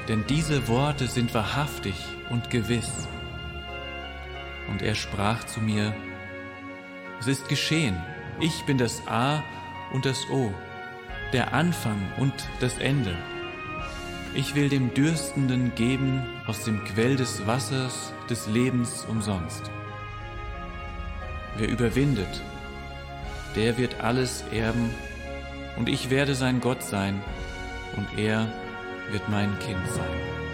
denn diese Worte sind wahrhaftig und gewiss. Und er sprach zu mir: Es ist geschehen, ich bin das A und das O, der Anfang und das Ende. Ich will dem Dürstenden geben aus dem Quell des Wassers des Lebens umsonst. Wer überwindet, der wird alles erben, und ich werde sein Gott sein, und er wird mein Kind sein.